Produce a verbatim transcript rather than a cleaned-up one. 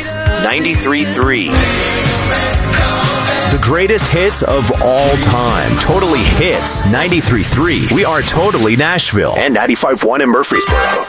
Hits ninety-three point three. The greatest hits of all time. Totally Hits ninety-three point three. We are Totally Nashville. And ninety-five point one in Murfreesboro.